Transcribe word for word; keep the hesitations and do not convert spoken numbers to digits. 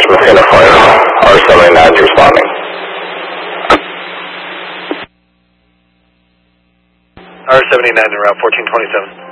Mosquito Fire. R seventy-nine is responding. R seventy-nine to route fourteen twenty-seven.